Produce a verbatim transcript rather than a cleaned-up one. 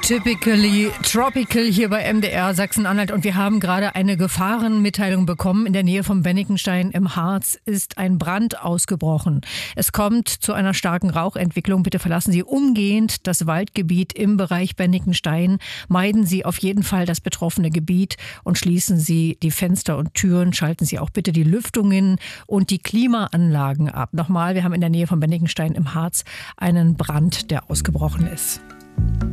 Typically tropical hier bei M D R Sachsen-Anhalt und wir haben gerade eine Gefahrenmitteilung bekommen. In der Nähe von Bennigenstein im Harz ist ein Brand ausgebrochen. Es kommt zu einer starken Rauchentwicklung. Bitte verlassen Sie umgehend das Waldgebiet im Bereich Bennigenstein. Meiden Sie auf jeden Fall das betroffene Gebiet und schließen Sie die Fenster und Türen. Schalten Sie auch bitte die Lüftungen und die Klimaanlagen ab. Nochmal, wir haben in der Nähe von Bennigenstein im Harz einen Brand, der ausgebrochen ist.